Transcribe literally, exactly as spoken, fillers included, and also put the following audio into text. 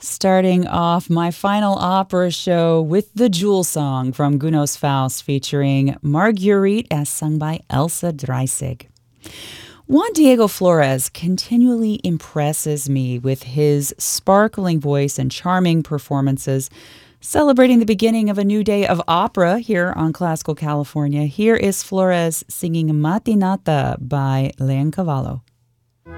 Starting off my final opera show with the Jewel Song from Gounod's Faust featuring Marguerite as sung by Elsa Dreisig. Juan Diego Flores continually impresses me with his sparkling voice and charming performances. Celebrating the beginning of a new day of opera here on Classical California, here is Flores singing Mattinata by Leoncavallo.